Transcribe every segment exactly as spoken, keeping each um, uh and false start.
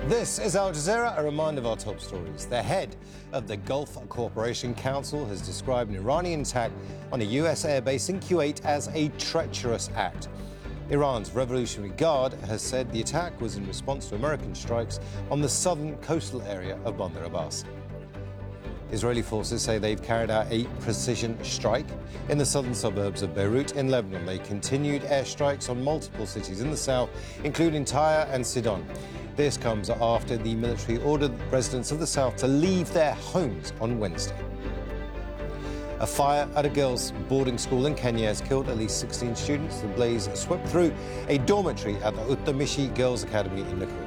This is Al Jazeera, a reminder of our top stories. The head of the Gulf Cooperation Council has described an Iranian attack on a U S airbase in Kuwait as a treacherous act. Iran's Revolutionary Guard has said the attack was in response to American strikes on the southern coastal area of Bandar Abbas. Israeli forces say they've carried out a precision strike in the southern suburbs of Beirut in Lebanon. They continued airstrikes on multiple cities in the south, including Tyre and Sidon. This comes after the military ordered residents of the south to leave their homes on Wednesday. A fire at a girls' boarding school in Kenya has killed at least sixteen students. The blaze swept through a dormitory at the Utamishi Girls' Academy in Nakuru.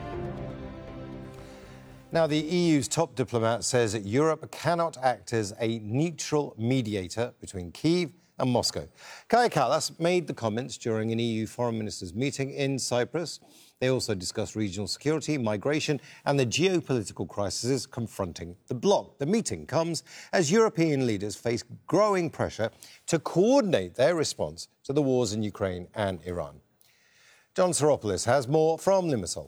Now, the E U's top diplomat says that Europe cannot act as a neutral mediator between Kyiv and Moscow. Kaja Kallas made the comments during an E U foreign ministers' meeting in Cyprus. They also discussed regional security, migration and the geopolitical crises confronting the bloc. The meeting comes as European leaders face growing pressure to coordinate their response to the wars in Ukraine and Iran. John Saropoulos has more from Limassol.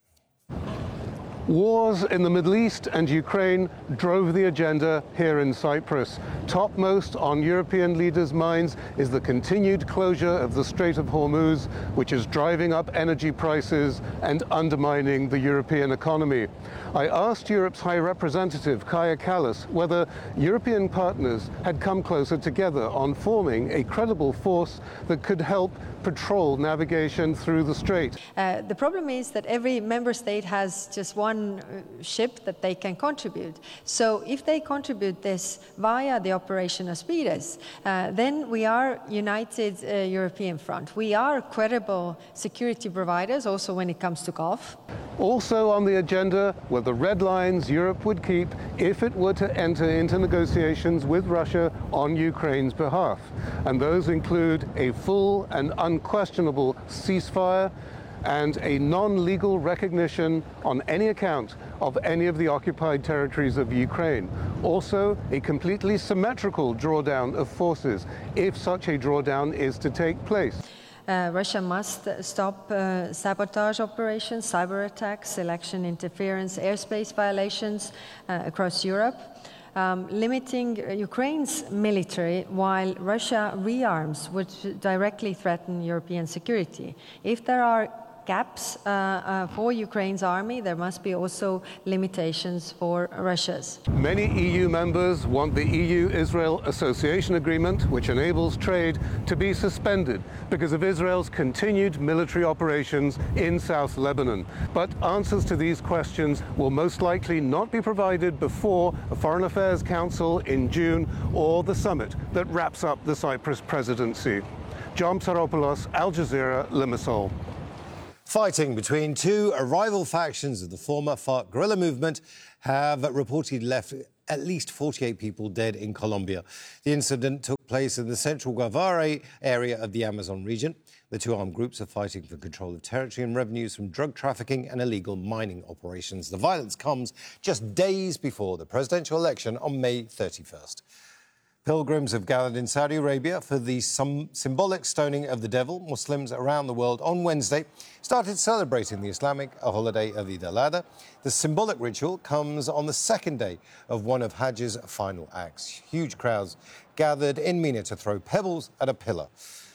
Wars in the Middle East and Ukraine drove the agenda here in Cyprus. Topmost on European leaders' minds is the continued closure of the Strait of Hormuz, which is driving up energy prices and undermining the European economy. I asked Europe's High Representative, Kaja Kallas, whether European partners had come closer together on forming a credible force that could help patrol navigation through the strait. Uh, the problem is that every member state has just one ship that they can contribute. So if they contribute this via the Operation Aspides, uh, then we are united uh, European front. We are credible security providers also when it comes to Gulf. Also on the agenda were the red lines Europe would keep if it were to enter into negotiations with Russia on Ukraine's behalf. And those include a full and unquestionable ceasefire and a non-legal recognition on any account of any of the occupied territories of Ukraine. Also, a completely symmetrical drawdown of forces, if such a drawdown is to take place. Uh, Russia must stop uh, sabotage operations, cyber attacks, election interference, airspace violations uh, across Europe. Um, limiting Ukraine's military while Russia rearms would directly threaten European security. If there are gaps uh, uh, for Ukraine's army, there must be also limitations for Russia's. Many E U members want the E U-Israel Association Agreement, which enables trade, to be suspended because of Israel's continued military operations in South Lebanon. But answers to these questions will most likely not be provided before a Foreign Affairs Council in June or the summit that wraps up the Cyprus presidency. John Saropoulos, Al Jazeera, Limassol. Fighting between two rival factions of the former FARC guerrilla movement have reportedly left at least forty-eight people dead in Colombia. The incident took place in the central Guaviare area of the Amazon region. The two armed groups are fighting for control of territory and revenues from drug trafficking and illegal mining operations. The violence comes just days before the presidential election on May thirty-first. Pilgrims have gathered in Saudi Arabia for the symbolic stoning of the devil. Muslims around the world on Wednesday started celebrating the Islamic holiday of Eid al-Adha. The symbolic ritual comes on the second day of one of Hajj's final acts. Huge crowds gathered in Mina to throw pebbles at a pillar.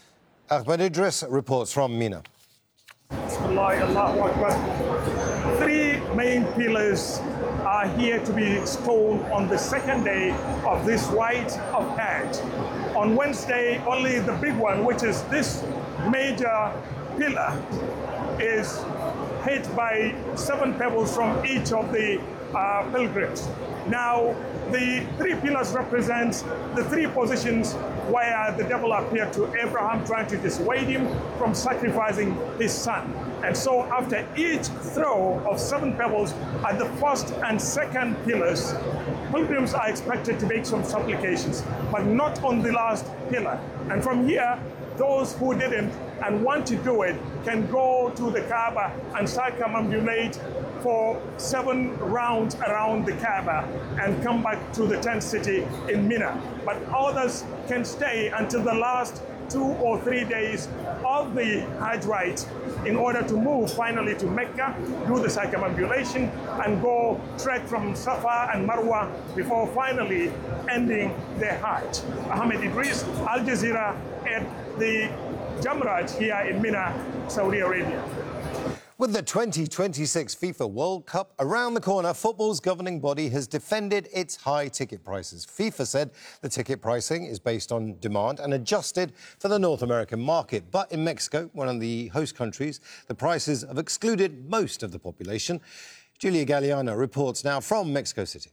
Ahmed Idris reports from Mina. Three main pillars are here to be stone on the second day of this rite of Hajj. On Wednesday, only the big one, which is this major pillar, is hit by seven pebbles from each of the uh, pilgrims. Now, the three pillars represent the three positions where the devil appeared to Abraham, trying to dissuade him from sacrificing his son. And so after each throw of seven pebbles at the first and second pillars, pilgrims are expected to make some supplications, but not on the last pillar. And from here, those who didn't and want to do it can go to the Kaaba and circumambulate for seven rounds around the Kaaba and come back to the tent city in Mina. But others can stay until the last two or three days of the Hajj rite in order to move finally to Mecca, do the circumambulation, and go trek from Safa and Marwa before finally ending their Hajj. Ahmed Idris, Al Jazeera, at the Jamrat here in Mina, Saudi Arabia. With the twenty twenty-six FIFA World Cup around the corner, football's governing body has defended its high ticket prices. FIFA said the ticket pricing is based on demand and adjusted for the North American market. But in Mexico, one of the host countries, the prices have excluded most of the population. Julia Galliano reports now from Mexico City.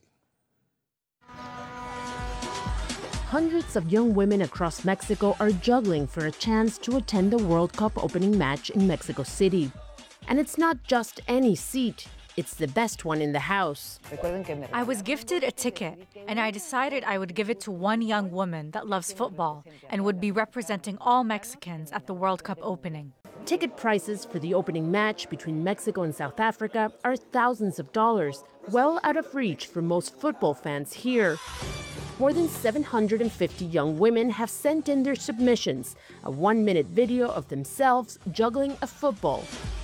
Hundreds of young women across Mexico are juggling for a chance to attend the World Cup opening match in Mexico City. And it's not just any seat, it's the best one in the house. I was gifted a ticket, and I decided I would give it to one young woman that loves football and would be representing all Mexicans at the World Cup opening. Ticket prices for the opening match between Mexico and South Africa are thousands of dollars, well out of reach for most football fans here. More than seven hundred fifty young women have sent in their submissions, a one-minute video of themselves juggling a football.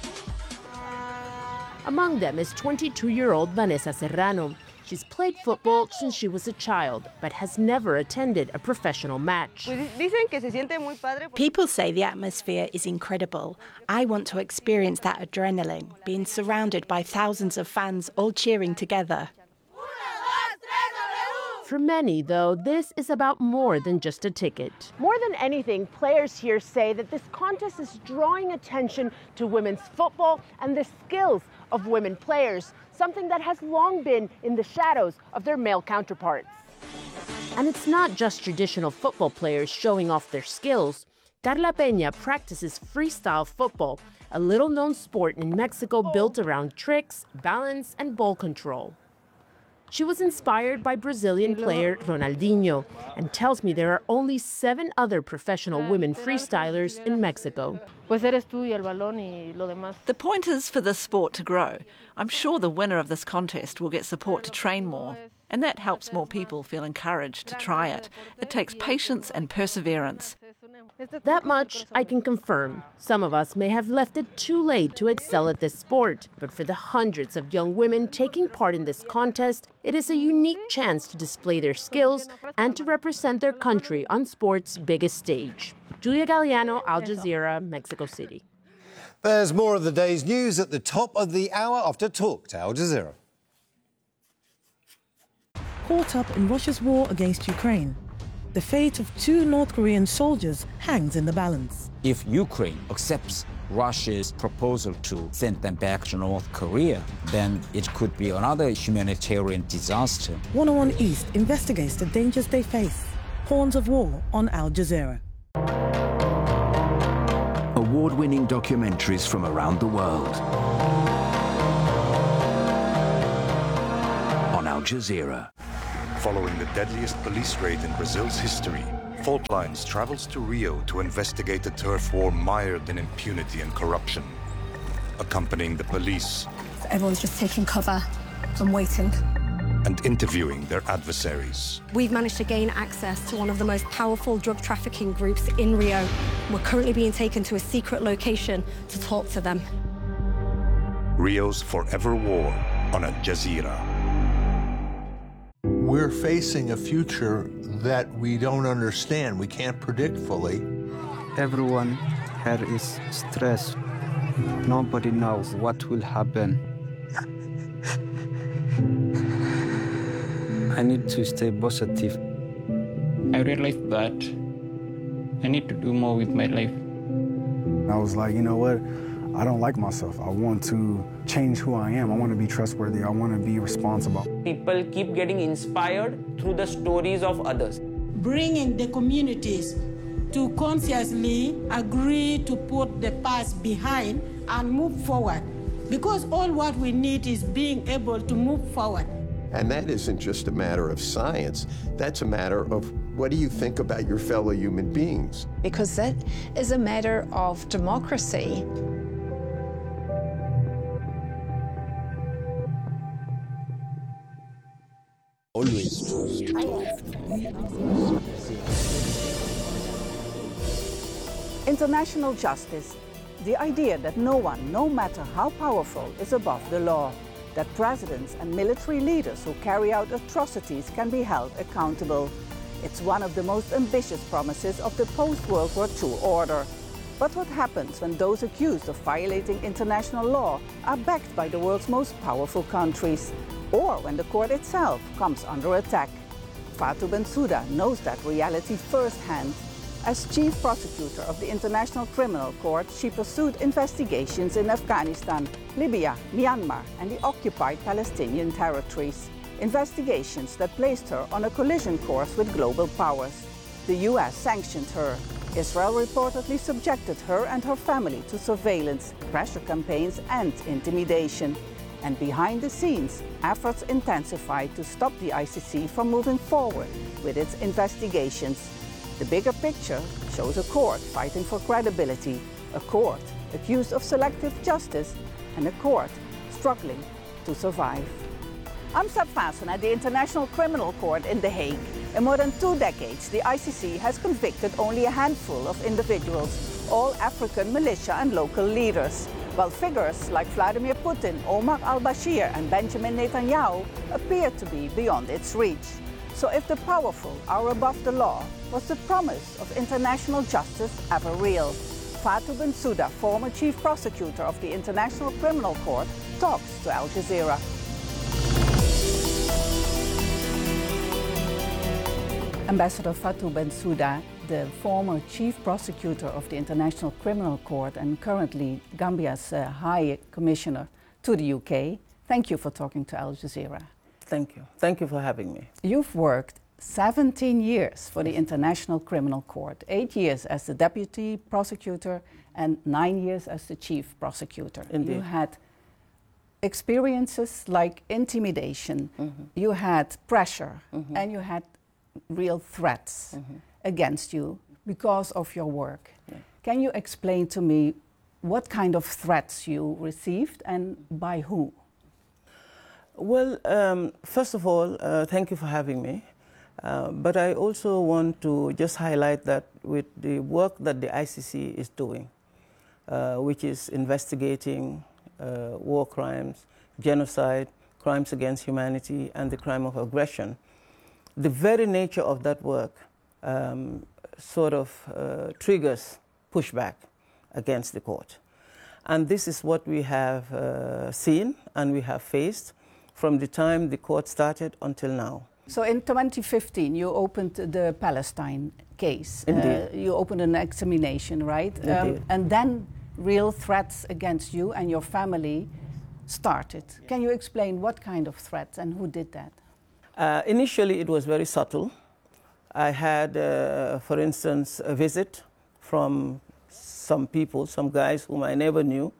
Among them is twenty-two-year-old Vanessa Serrano. She's played football since she was a child, but has never attended a professional match. People say the atmosphere is incredible. I want to experience that adrenaline, being surrounded by thousands of fans all cheering together. For many, though, this is about more than just a ticket. More than anything, players here say that this contest is drawing attention to women's football and the skills of women players, something that has long been in the shadows of their male counterparts. And it's not just traditional football players showing off their skills. Carla Peña practices freestyle football, a little-known sport in Mexico built around tricks, balance, and ball control. She was inspired by Brazilian player Ronaldinho and tells me there are only seven other professional women freestylers in Mexico. The point is for the sport to grow. I'm sure the winner of this contest will get support to train more, and that helps more people feel encouraged to try it. It takes patience and perseverance. That much I can confirm. Some of us may have left it too late to excel at this sport, but for the hundreds of young women taking part in this contest, it is a unique chance to display their skills and to represent their country on sport's biggest stage. Julia Galliano, Al Jazeera, Mexico City. There's more of the day's news at the top of the hour after Talk to Al Jazeera. Caught up in Russia's war against Ukraine, the fate of two North Korean soldiers hangs in the balance. If Ukraine accepts Russia's proposal to send them back to North Korea, then it could be another humanitarian disaster. one oh one East investigates the dangers they face. Horns of War on Al Jazeera. Award-winning documentaries from around the world on Al Jazeera. Following the deadliest police raid in Brazil's history, Fault Lines travels to Rio to investigate a turf war mired in impunity and corruption. Accompanying the police, everyone's just taking cover and waiting. And interviewing their adversaries. We've managed to gain access to one of the most powerful drug trafficking groups in Rio. We're currently being taken to a secret location to talk to them. Rio's Forever War on Al Jazeera. We're facing a future that we don't understand, we can't predict fully. Everyone here is stressed. Nobody knows what will happen. I need to stay positive. I realized that I need to do more with my life. I was like, you know what? I don't like myself. I want to change who I am. I want to be trustworthy. I want to be responsible. People keep getting inspired through the stories of others. Bringing the communities to consciously agree to put the past behind and move forward. Because all what we need is being able to move forward. And that isn't just a matter of science. That's a matter of what do you think about your fellow human beings? Because that is a matter of democracy. Always trust. International justice, the idea that no one, no matter how powerful, is above the law, that presidents and military leaders who carry out atrocities can be held accountable. It's one of the most ambitious promises of the post-World War Two order. But what happens when those accused of violating international law are backed by the world's most powerful countries? Or when the court itself comes under attack? Fatou Bensouda knows that reality firsthand. As chief prosecutor of the International Criminal Court, she pursued investigations in Afghanistan, Libya, Myanmar, and the occupied Palestinian territories. Investigations that placed her on a collision course with global powers. The U S sanctioned her. Israel reportedly subjected her and her family to surveillance, pressure campaigns, and intimidation. And behind the scenes, efforts intensified to stop the I C C from moving forward with its investigations. The bigger picture shows a court fighting for credibility, a court accused of selective justice, and a court struggling to survive. I'm Seb Vassen at the International Criminal Court in The Hague. In more than two decades, the I C C has convicted only a handful of individuals, all African militia and local leaders, while figures like Vladimir Putin, Omar al-Bashir, and Benjamin Netanyahu appear to be beyond its reach. So if the powerful are above the law, was the promise of international justice ever real? Fatou Bensouda, former chief prosecutor of the International Criminal Court, talks to Al Jazeera. Ambassador Fatou Bensouda, the former chief prosecutor of the International Criminal Court and currently Gambia's uh, High Commissioner to the U K, thank you for talking to Al Jazeera. Thank you. Thank you for having me. You've worked seventeen years for the International Criminal Court, eight years as the deputy prosecutor and nine years as the chief prosecutor. Indeed. You had experiences like intimidation, mm-hmm. you had pressure, mm-hmm. and you had real threats mm-hmm. against you because of your work. Yeah. Can you explain to me what kind of threats you received and by who? Well, um, first of all, uh, thank you for having me. Uh, but I also want to just highlight that with the work that the I C C is doing, uh, which is investigating uh, war crimes, genocide, crimes against humanity, and the crime of aggression, the very nature of that work um, sort of uh, triggers pushback against the court. And this is what we have uh, seen and we have faced from the time the court started until now. So in twenty fifteen, you opened the Palestine case. Indeed. Uh, you opened an examination, right? Indeed. Um, and then real threats against you and your family started. Can you explain what kind of threats and who did that? Uh, initially, it was very subtle. I had, uh, for instance, a visit from some people, some guys whom I never knew.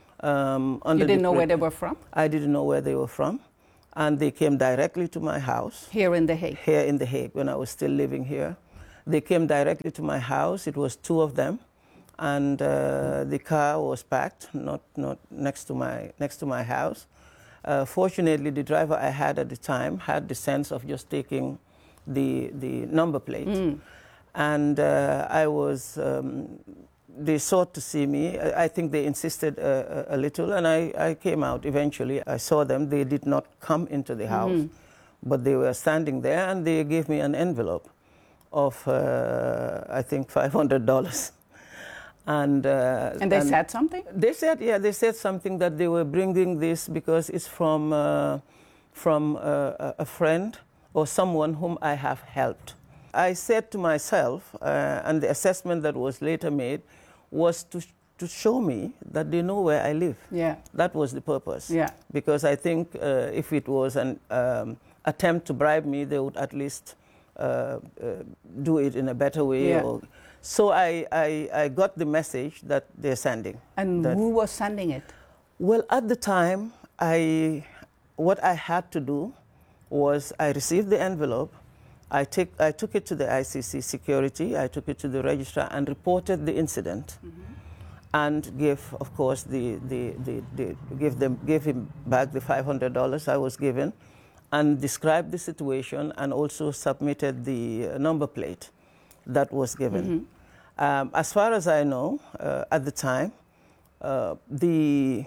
Um, you didn't know where they were from? I didn't know where they were from. And they came directly to my house. Here in The Hague? Here in The Hague, when I was still living here. They came directly to my house. It was two of them. And uh, the car was parked, not, not next to my, next to my house. Uh, fortunately, the driver I had at the time had the sense of just taking the, the number plate. Mm. And uh, I was... Um, They sought to see me. I think they insisted a, a little, and I, I came out eventually. I saw them. They did not come into the house, mm-hmm. but they were standing there, and they gave me an envelope of, uh, I think, five hundred dollars. And, uh, and they and said something? They said, yeah, they said something that they were bringing this because it's from, uh, from uh, a friend or someone whom I have helped. I said to myself, uh, and the assessment that was later made, was to, to show me that they know where I live. Yeah. That was the purpose. Yeah. Because I think uh, if it was an um, attempt to bribe me, they would at least uh, uh, do it in a better way. Yeah. Or, so I, I, I got the message that they're sending. And that, who was sending it? Well, at the time, I, what I had to do was I received the envelope. I, take, I took it to the I C C security, I took it to the registrar and reported the incident, mm-hmm. and gave, of course, the, the, the, the, give, them, give him back the five hundred dollars I was given, and described the situation and also submitted the number plate that was given. Mm-hmm. um, as far as I know, uh, at the time, uh, the,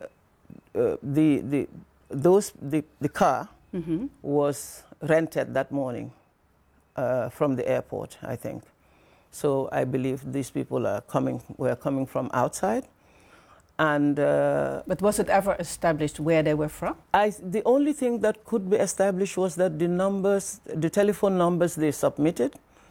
uh, the, the, those, the, the car mm-hmm. was rented that morning uh, from the airport, I think. So I believe these people are coming, were coming from outside. And, uh, but was it ever established where they were from? I, the only thing that could be established was that the numbers, the telephone numbers they submitted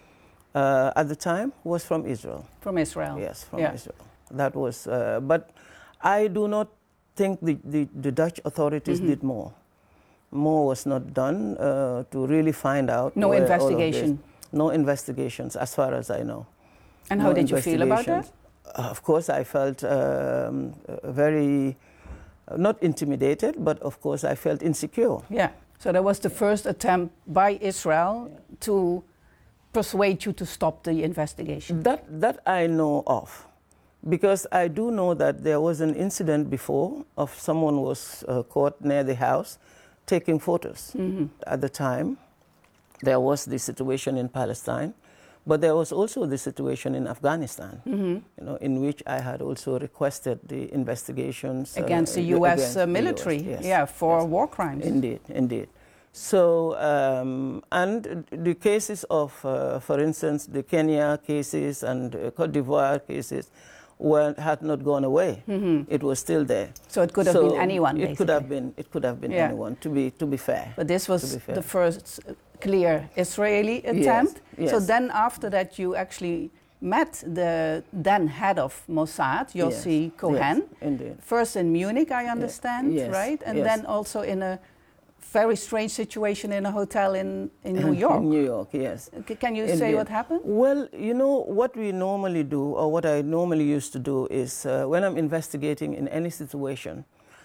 uh, at the time was from Israel. From Israel? Yes, from yeah. Israel. That was, uh, but I do not think the, the, the Dutch authorities mm-hmm. did more. More was not done uh, to really find out. No investigation? No investigations, as far as I know. And no how did you feel about that? Uh, of course, I felt um, very, uh, not intimidated, but of course I felt insecure. Yeah, so that was the first attempt by Israel to persuade you to stop the investigation? That, that I know of, because I do know that there was an incident before of someone was uh, caught near the house taking photos. Mm-hmm. At the time, there was the situation in Palestine. But there was also the situation in Afghanistan, mm-hmm. you know, in which I had also requested the investigations against uh, the U S uh, military, U S, yes. yeah, for yes. war crimes. Indeed, indeed. So, um, and the cases of, uh, for instance, the Kenya cases and uh, Cote d'Ivoire cases were, had not gone away. Mm-hmm. It was still there. So it could have so been anyone. It basically. could have been. It could have been yeah. anyone. To be to be fair. But this was the first clear Israeli attempt. Yes. Yes. So then, after that, you actually met the then head of Mossad, Yossi yes. Cohen. Yes, indeed. First in Munich, I understand, yes. right? And yes. then also in a very strange situation in a hotel in, in New York. In New York, yes. Can you Indeed. say what happened? Well, you know, what we normally do, or what I normally used to do, is uh, when I'm investigating in any situation,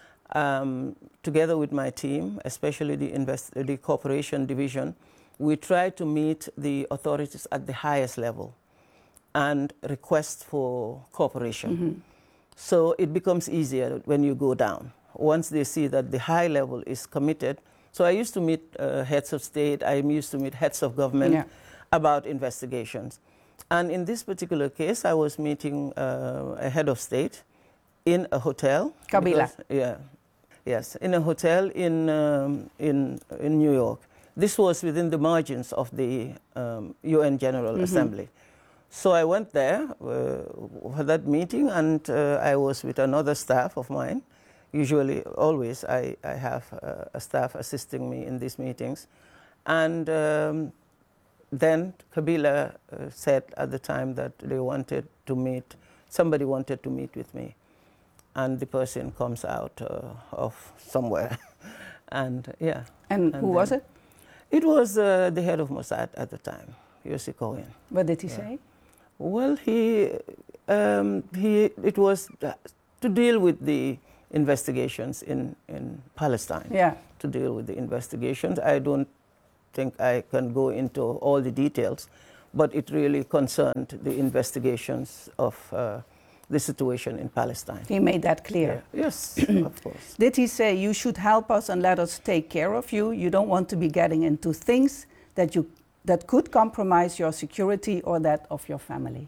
um, together with my team, especially the, invest the cooperation division, we try to meet the authorities at the highest level and request for cooperation. Mm-hmm. So it becomes easier when you go down. Once they see that the high level is committed. So I used to meet uh, heads of state, I used to meet heads of government yeah. about investigations. And in this particular case, I was meeting uh, a head of state in a hotel. Kabila. Because, yeah, yes, in a hotel in, um, in, in New York. This was within the margins of the um, U N General mm-hmm. Assembly. So I went there uh, for that meeting, and uh, I was with another staff of mine. Usually, always, I, I have uh, a staff assisting me in these meetings. And um, then Kabila uh, said at the time that they wanted to meet, somebody wanted to meet with me. And the person comes out uh, of somewhere. and yeah. And, and who was it? It was uh, the head of Mossad at the time, Yossi Cohen. What did he yeah. say? Well, he, um, he, it was to deal with the investigations in, in Palestine. Yeah. To deal with the investigations. I don't think I can go into all the details, but it really concerned the investigations of uh, the situation in Palestine. He made that clear. Yeah. Yes, of course. Did he say, you should help us and let us take care of you? You don't want to be getting into things that, you, that could compromise your security or that of your family?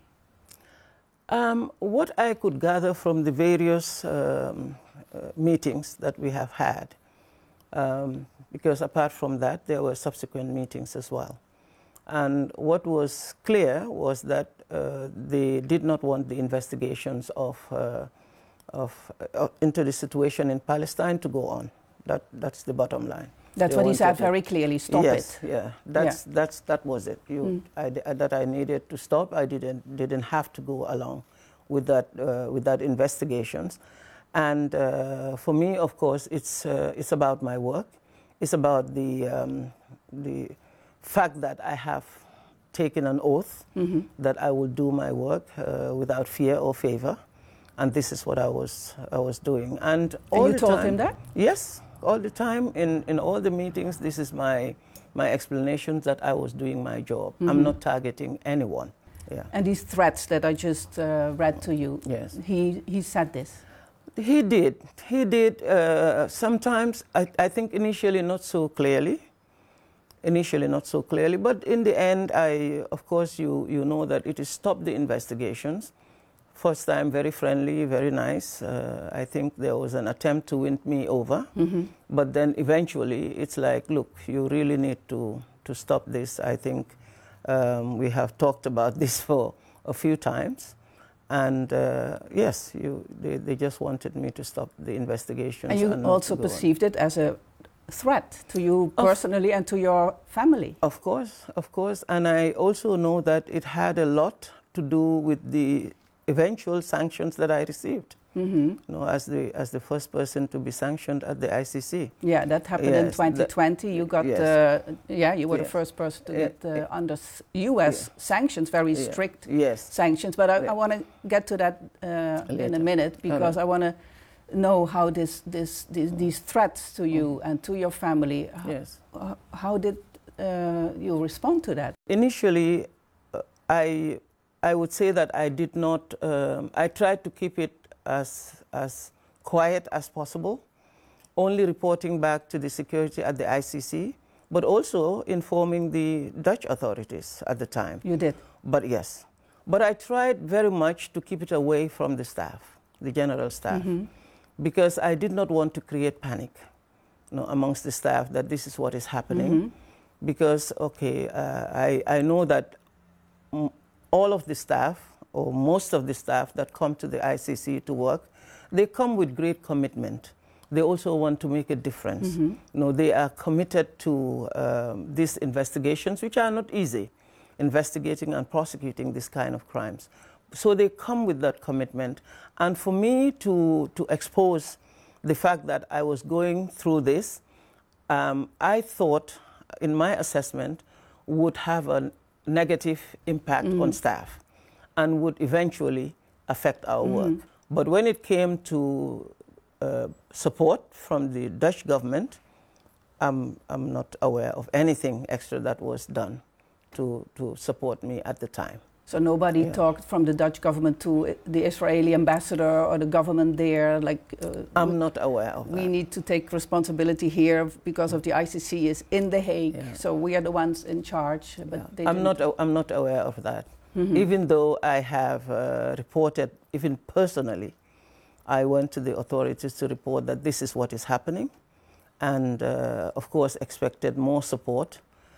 Um, what I could gather from the various um, uh, meetings that we have had, um, because apart from that, there were subsequent meetings as well. And what was clear was that uh, they did not want the investigations of, uh, of uh, into the situation in Palestine to go on. That, that's the bottom line. That's they what he said very it. clearly, stop yes, it. Yeah, that's, yeah. that's, that was it. You, mm. I, that I needed to stop. I didn't, didn't have to go along with that, uh, with that investigations. And uh, for me, of course, it's, uh, it's about my work. It's about the, um, the fact that I have taken an oath mm-hmm. that I will do my work uh, without fear or favor. And this is what I was, I was doing. And all and you the told time, him that? Yes, all the time. In, in all the meetings, this is my, my explanations that I was doing my job. Mm-hmm. I'm not targeting anyone. Yeah. And these threats that I just uh, read to you, yes. he, he said this? He did. He did. Uh, sometimes, I, I think initially not so clearly. Initially not so clearly. But in the end, I, of course, you, you know that it is stop the investigations. First time, very friendly, very nice. Uh, I think there was an attempt to win me over. Mm-hmm. But then eventually, it's like, look, you really need to, to stop this. I think um, we have talked about this for a few times. And uh, yes, you, they, they just wanted me to stop the investigations. And you and also perceived on. it as a threat to you personally of, and to your family. Of course, of course. And I also know that it had a lot to do with the eventual sanctions that I received. Mm-hmm. You know, as the as the first person to be sanctioned at the I C C. Yeah, that happened yes, in twenty twenty. You got, yes. uh, yeah, you were yes. the first person to get uh, under U S yeah. sanctions, very yeah. strict yes. sanctions. But I, I want to get to that uh, in a minute because I want to know how this, this, this these threats to you mm. and to your family. How, yes. uh, how did uh, you respond to that? Initially, uh, I I would say that I did not. Um, I tried to keep it as as quiet as possible, only reporting back to the security at the I C C, but also informing the Dutch authorities at the time. You did? But yes. But I tried very much to keep it away from the staff, the general staff, mm-hmm. because I did not want to create panic, you know, amongst the staff that this is what is happening. Mm-hmm. Because, okay, uh, I, I know that m- all of the staff, or most of the staff that come to the I C C to work, they come with great commitment. They also want to make a difference. Mm-hmm. You know, they are committed to um, these investigations, which are not easy, investigating and prosecuting this kind of crimes. So they come with that commitment. And for me to, to expose the fact that I was going through this, um, I thought, in my assessment, would have a negative impact mm. on staff and would eventually affect our mm. work. But when it came to uh, support from the Dutch government, I'm, I'm not aware of anything extra that was done to, to support me at the time. So nobody yeah. talked from the Dutch government to the Israeli ambassador or the government there? Like uh, I'm not aware of that. We need to take responsibility here because of the I C C is in The Hague, yeah. so we are the ones in charge. But yeah. they I'm not. I'm not aware of that. Mm-hmm. Even though I have uh, reported, even personally, I went to the authorities to report that this is what is happening, and uh, of course expected more support.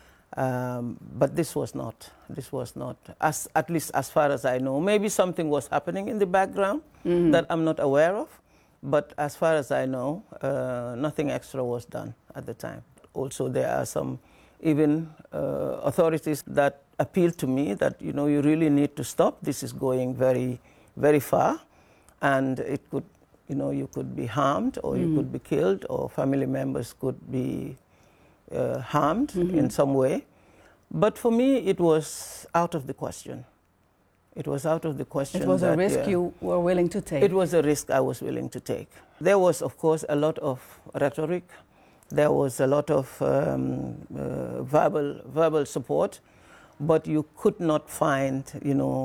Um, but this was not. This was not. As at least as far as I know, maybe something was happening in the background mm-hmm. that I'm not aware of. But as far as I know, uh, nothing extra was done at the time. Also, there are some even uh, authorities that appeal to me that, you know, you really need to stop. This is going very, very far, and it could, you know, you could be harmed, or mm. you could be killed, or family members could be uh, harmed mm-hmm. in some way. But for me, it was out of the question. It was out of the question. It was that, a risk uh, you were willing to take. It was a risk I was willing to take. There was, of course, a lot of rhetoric. There was a lot of um, uh, verbal verbal support, but you could not find, you know,